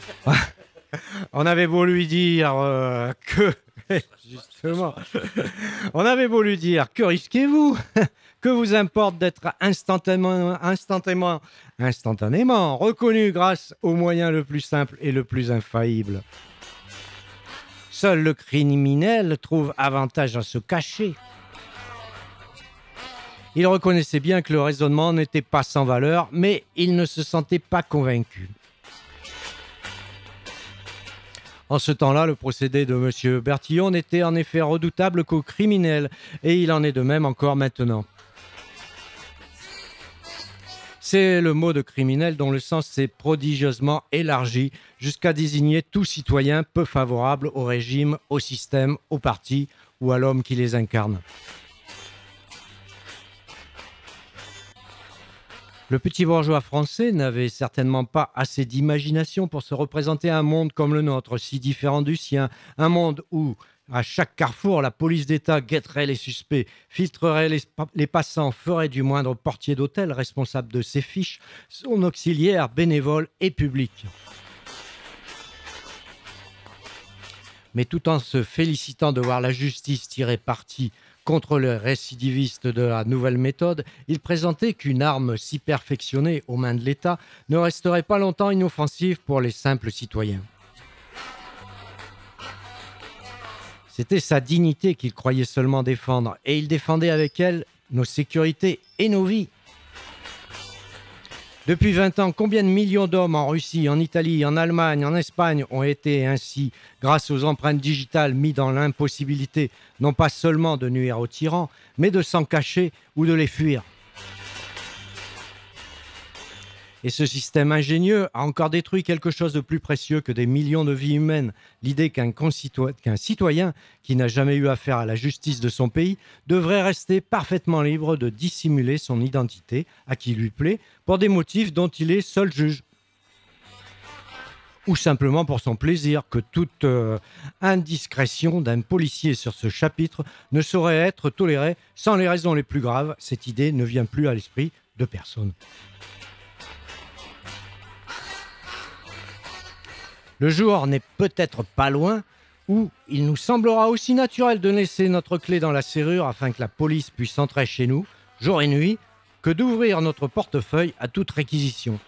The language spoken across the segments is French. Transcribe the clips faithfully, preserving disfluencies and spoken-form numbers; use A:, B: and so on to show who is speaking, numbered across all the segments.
A: On avait beau lui dire euh, que... Justement, on avait beau lui dire que risquez-vous, que vous importe d'être instantanément, instantanément, instantanément reconnu grâce au moyen le plus simple et le plus infaillible. Seul le criminel trouve avantage à se cacher. Il reconnaissait bien que le raisonnement n'était pas sans valeur, mais il ne se sentait pas convaincu. En ce temps-là, le procédé de M. Bertillon n'était en effet redoutable qu'aux criminels, et il en est de même encore maintenant. C'est le mot de criminel dont le sens s'est prodigieusement élargi jusqu'à désigner tout citoyen peu favorable au régime, au système, au parti ou à l'homme qui les incarne. Le petit bourgeois français n'avait certainement pas assez d'imagination pour se représenter un monde comme le nôtre, si différent du sien, un monde où, à chaque carrefour, la police d'État guetterait les suspects, filtrerait les, les passants, ferait du moindre portier d'hôtel responsable de ses fiches, son auxiliaire bénévole et public. Mais tout en se félicitant de voir la justice tirer parti contre les récidivistes de la nouvelle méthode, il présentait qu'une arme si perfectionnée aux mains de l'État ne resterait pas longtemps inoffensive pour les simples citoyens. C'était sa dignité qu'il croyait seulement défendre, et il défendait avec elle nos sécurités et nos vies. Depuis vingt ans, combien de millions d'hommes en Russie, en Italie, en Allemagne, en Espagne ont été ainsi, grâce aux empreintes digitales, mis dans l'impossibilité, non pas seulement de nuire aux tyrans, mais de s'en cacher ou de les fuir. Et ce système ingénieux a encore détruit quelque chose de plus précieux que des millions de vies humaines. L'idée qu'un, concitoyen, qu'un citoyen qui n'a jamais eu affaire à la justice de son pays devrait rester parfaitement libre de dissimuler son identité à qui lui plaît pour des motifs dont il est seul juge. Ou simplement pour son plaisir, que toute euh, indiscrétion d'un policier sur ce chapitre ne saurait être tolérée sans les raisons les plus graves. Cette idée ne vient plus à l'esprit de personne. Le jour n'est peut-être pas loin où il nous semblera aussi naturel de laisser notre clé dans la serrure afin que la police puisse entrer chez nous, jour et nuit, que d'ouvrir notre portefeuille à toute réquisition.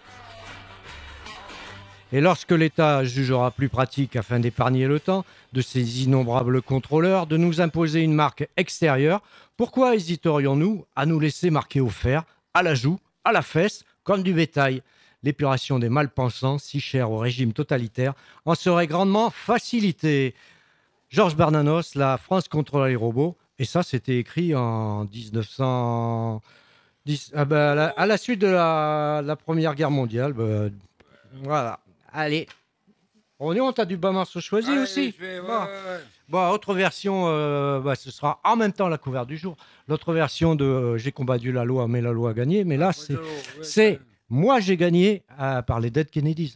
A: Et lorsque l'État jugera plus pratique, afin d'épargner le temps de ces innombrables contrôleurs, de nous imposer une marque extérieure, pourquoi hésiterions-nous à nous laisser marquer au fer, à la joue, à la fesse, comme du bétail ? L'épuration des malpensants, si chère au régime totalitaire, en serait grandement facilitée. Georges Bernanos, La France contre les robots, et ça c'était écrit en dix-neuf cent dix, ah ben, à, la, à la suite de la, la Première Guerre mondiale. Ben, voilà, allez. On est, on t'a du bas morceau choisi Allez, aussi fais, ouais, bon. Ouais, ouais. Bon, autre version, euh, bah, ce sera en même temps la couverture du jour. L'autre version de euh, J'ai combattu la loi, mais la loi a gagné. Mais là, ah, c'est... Ouais, c'est Moi, j'ai gagné euh, par les Dead Kennedys.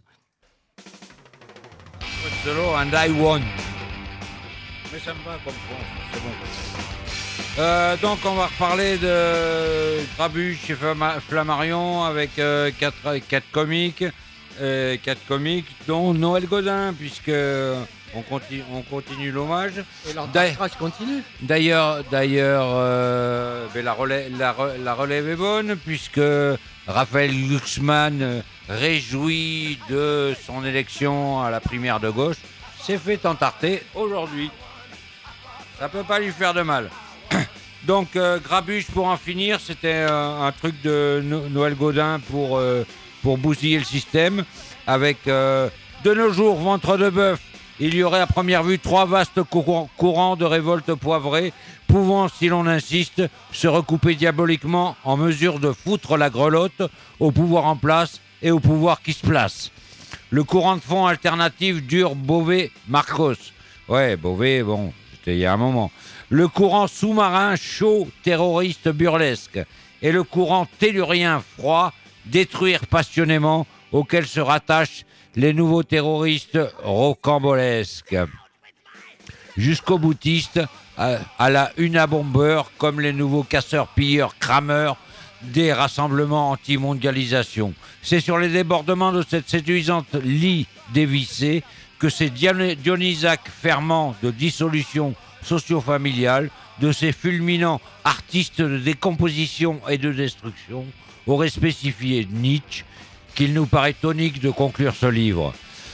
B: Solo and I won. Mais ça me va comme France, c'est bon. Euh, donc, on va reparler de Grabuge et Flammarion avec euh, quatre, quatre comiques, euh, quatre comiques, dont Noël Godin, puisque on continue, on continue l'hommage.
A: Et l'entraînement continue.
B: D'ailleurs, d'ailleurs, euh, la, relève, la, la relève est bonne, puisque Raphaël Glucksmann, réjoui de son élection à la primaire de gauche, s'est fait entarter aujourd'hui. Ça peut pas lui faire de mal. Donc, euh, Grabuge, pour en finir, c'était euh, un truc de no- Noël Godin pour, euh, pour bousiller le système. Avec, euh, de nos jours, ventre de bœuf, il y aurait à première vue trois vastes courants, courants de révolte poivrée, pouvant, si l'on insiste, se recouper diaboliquement en mesure de foutre la grelotte au pouvoir en place et au pouvoir qui se place. Le courant de fond alternatif dure Beauvais-Marcos. Ouais, Beauvais, bon, c'était il y a un moment. Le courant sous-marin chaud, terroriste burlesque. Et le courant tellurien froid, détruire passionnément, auquel se rattachent les nouveaux terroristes rocambolesques. Jusqu'aux boutistes, à, à la Unabomber, comme les nouveaux casseurs-pilleurs crameurs des rassemblements anti-mondialisation. C'est sur les débordements de cette séduisante lie dévissée que ces Dion- Dionysaques ferments de dissolution socio-familiale, de ces fulminants artistes de décomposition et de destruction, aurait spécifié Nietzsche qu'il nous paraît tonique de conclure ce livre.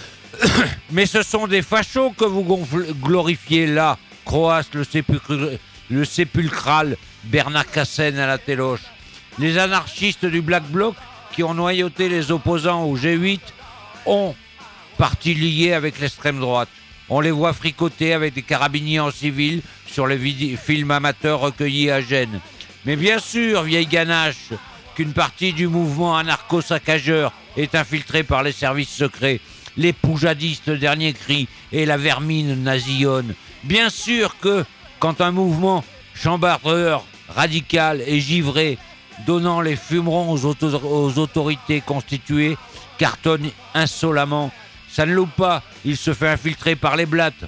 B: Mais ce sont des fachos que vous gonfl- glorifiez là, Croas, le, sépulcre- le sépulcral Bernard Cassen à la téloche. Les anarchistes du Black Bloc qui ont noyauté les opposants au G huit ont partie liée avec l'extrême droite. On les voit fricoter avec des carabiniers en civil sur les vid- films amateurs recueillis à Gênes. Mais bien sûr, vieille ganache, qu'une partie du mouvement anarcho-saccageur est infiltrée par les services secrets, les poujadistes dernier cri et la vermine nazillonne. Bien sûr que, quand un mouvement chambardeur, radical et givré, donnant les fumerons aux, auto- aux autorités constituées, cartonne insolemment, ça ne loupe pas, il se fait infiltrer par les blattes.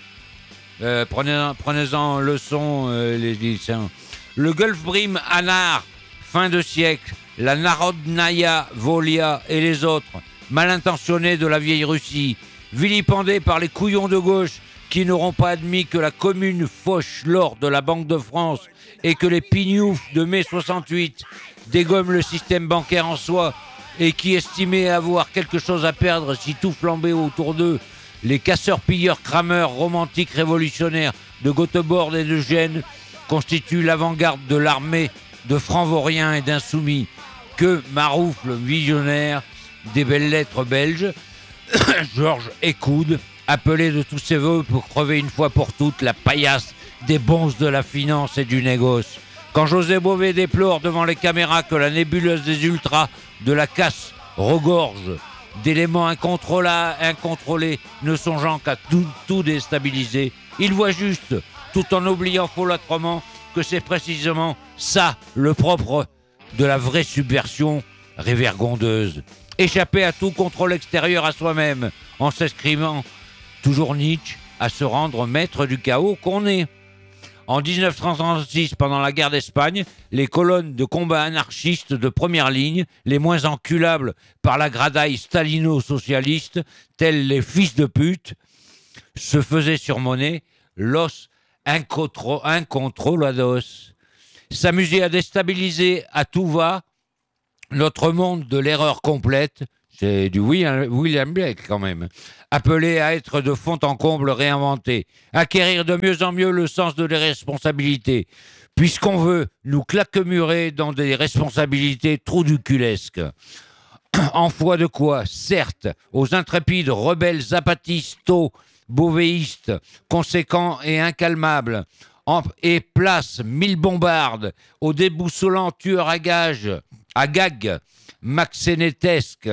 B: Euh, prenez-en, prenez-en leçon, euh, les lycéens. Le Gulfbrim Anar, fin de siècle, la Narodnaya Volia et les autres, mal intentionnés de la vieille Russie, vilipendés par les couillons de gauche qui n'auront pas admis que la commune fauche l'or de la Banque de France et que les pignoufs de mai soixante-huit dégomment le système bancaire en soi et qui estimaient avoir quelque chose à perdre si tout flambait autour d'eux, les casseurs-pilleurs crameurs romantiques révolutionnaires de Göteborg et de Gênes constituent l'avant-garde de l'armée de francs-vauriens et d'insoumis. Que Maroufle, visionnaire des belles lettres belges, Georges Écoud, appelé de tous ses voeux pour crever une fois pour toutes la paillasse des bonzes de la finance et du négoce. Quand José Bové déplore devant les caméras que la nébuleuse des ultras de la casse regorge d'éléments incontrôla- incontrôlés, ne songeant qu'à tout, tout déstabiliser, il voit juste, tout en oubliant folâtrement, que c'est précisément ça le propre de la vraie subversion révergondeuse. Échapper à tout contrôle extérieur à soi-même, en s'inscrivant, toujours Nietzsche, à se rendre maître du chaos qu'on est. En dix-neuf cent trente-six, pendant la guerre d'Espagne, les colonnes de combat anarchistes de première ligne, les moins enculables par la gradaille stalino-socialiste, tels les fils de pute, se faisaient surmonner los incontro- incontrolados. S'amuser à déstabiliser à tout va notre monde de l'erreur complète, c'est du William, William Blake quand même, appelé à être de fond en comble réinventé, acquérir de mieux en mieux le sens de l'irresponsabilité, puisqu'on veut nous claquemurer dans des responsabilités trouduculesques. En foi de quoi, certes, aux intrépides rebelles zapatistes, bovéistes, conséquents et incalmables, en, et place mille bombardes aux déboussolants tueurs à gages, à gags, maxénétesques,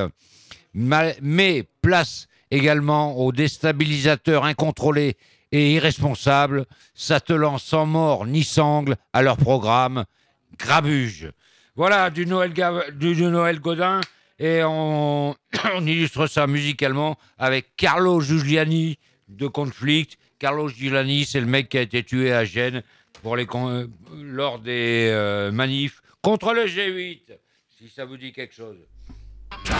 B: mais place également aux déstabilisateurs incontrôlés et irresponsables, s'attelant sans mort ni sangle à leur programme grabuge. Voilà du Noël, Ga- du, du Noël Godin, et on, on illustre ça musicalement avec Carlo Giuliani de Conflict. Carlo Giuliani, c'est le mec qui a été tué à Gênes pour les con- euh, lors des euh, manifs contre le G huit, si ça vous dit quelque chose.